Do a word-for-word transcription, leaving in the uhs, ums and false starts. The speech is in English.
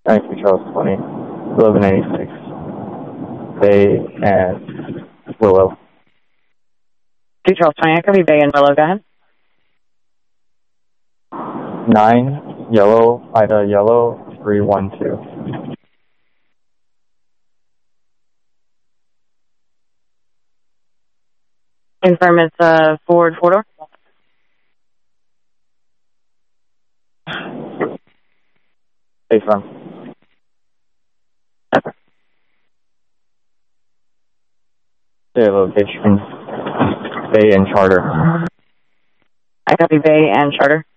ninety-two Charles twenty, eleven eighty-six, Bay and Willow. two Charles twenty, I could be Bay and Willow, go ahead. nine, Yellow, Ida Yellow, three one two. Confirm it's a Ford four-door. Hey, firm. Day location, Bay and Charter. I copy Bay and Charter.